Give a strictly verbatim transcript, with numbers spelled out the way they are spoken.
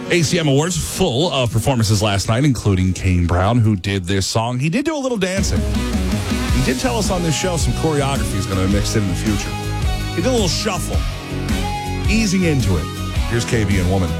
A C M Awards full of performances last night, including Kane Brown, who did this song. He did do a little dancing. He did tell us on this show some choreography is going to be mixed in in the future. He did a little shuffle, easing into it. Here's K B and Woman.